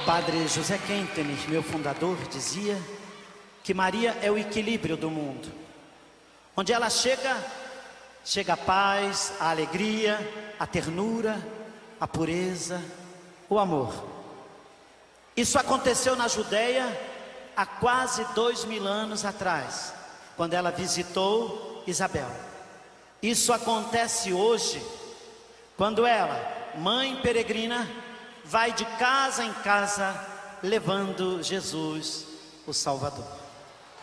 padre José Kentenich, meu fundador, dizia que Maria é o equilíbrio do mundo. Onde ela chega, chega a paz, a alegria, a ternura, a pureza, o amor. Isso aconteceu na Judéia há quase 2000 anos atrás, quando ela visitou Isabel. Isso acontece hoje, quando ela, mãe peregrina, vai de casa em casa levando Jesus, o Salvador.